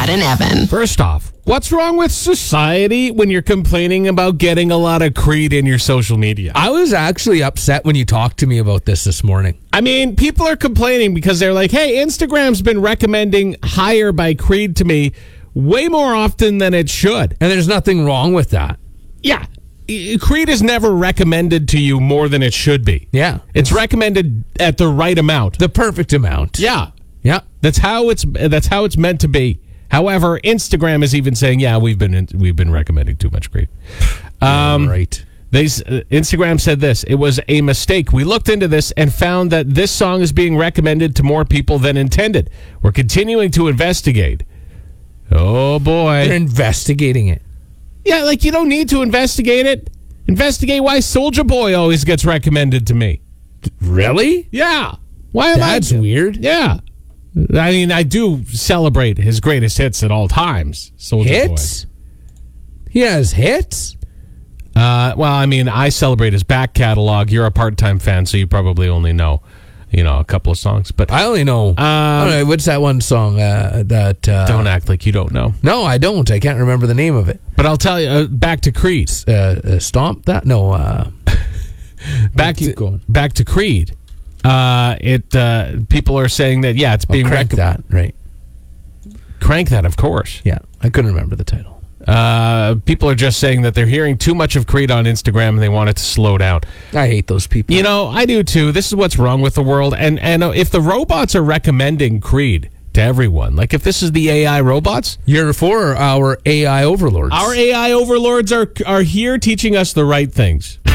Brad and Evan. First off, what's wrong with society when you're complaining about getting a lot of Creed in your social media? I was actually upset when you talked to me about this morning. I mean, people are complaining because they're like, hey, Instagram's been recommending Higher by Creed to me way more often than it should. And there's nothing wrong with that. Yeah. Creed is never recommended to you more than it should be. Yeah. It's recommended at the right amount. The perfect amount. Yeah. Yeah. That's how it's meant to be. However, Instagram is even saying, yeah, we've been recommending too much Creed. Right. Instagram said this: it was a mistake. We looked into this and found that this song is being recommended to more people than intended. We're continuing to investigate. Oh boy. They're investigating it. Yeah, like you don't need to investigate it. Investigate why Soulja Boy always gets recommended to me. Really? Yeah. Why am That's I? weird. Yeah. I mean, I do celebrate his greatest hits at all times. Soulja Hits? He has hits? Boy. Well, I mean, I celebrate his back catalog. You're a part-time fan, so you probably only know, a couple of songs. But I only know. What's that one song that? Don't act like you don't know. No, I don't. I can't remember the name of it. But I'll tell you. Back to Creed. Stomp that? No. Back to Creed. People are saying that it's being Crank that, right? Crank That, of course. Yeah, I couldn't remember the title. People are just saying that they're hearing too much of Creed on Instagram and they want it to slow down. I hate those people. I do too. This is what's wrong with the world. And if the robots are recommending Creed to everyone, like if this is the AI robots, you're for our AI overlords. Our AI overlords are here teaching us the right things.